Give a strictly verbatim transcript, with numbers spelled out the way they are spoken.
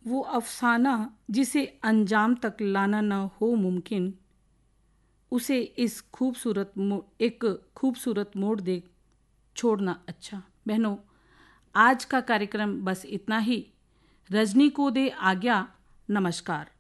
वो अफसाना जिसे अंजाम तक लाना न हो मुमकिन, उसे इस खूबसूरत एक खूबसूरत मोड़ दे छोड़ना अच्छा। बहनों, आज का कार्यक्रम बस इतना ही। रजनी को दे आज्ञा। नमस्कार।